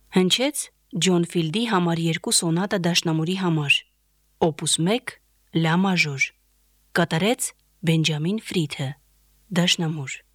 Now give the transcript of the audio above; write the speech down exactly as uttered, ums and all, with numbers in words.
Հնչեց Ջոն Ֆիլդի համար երկու սոնատը դաշնամուրի համար, օպուս մեկ, լա մաժոր, կատարեց Բենջամին Ֆրիթը, դաշնամուր։